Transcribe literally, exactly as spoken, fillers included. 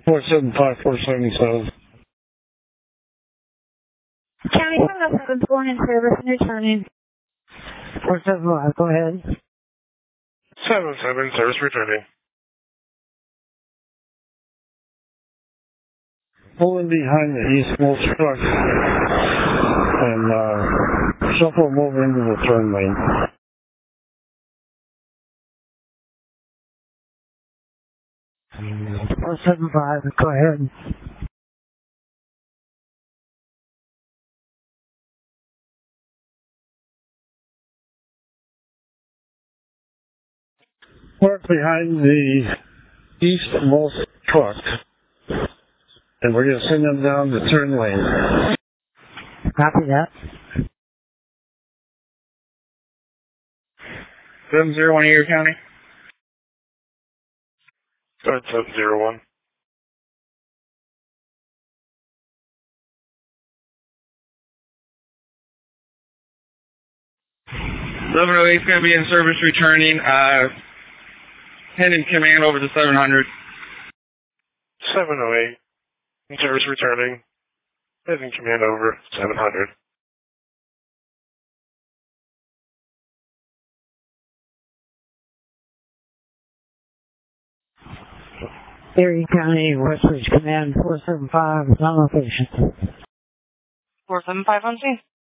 four seven five, four seventy-seven. County seven oh seven, going in service and returning. four seven five, go ahead. seven oh seven, service returning. Pulling behind the eastmost truck and uh, shuffle them over into the turn lane. four seven five, go ahead. Park behind the eastmost truck, and we're going to send them down the turn lane. Copy that. seven zero one Erie County. Go ahead, seven zero one. eleven oh eight is going to be in service returning. Uh, heading command over to seven hundred. seven oh eight, in service returning. Heading command over seven hundred. Erie County, Westridge Command four seven five, is on location. four seven five on scene.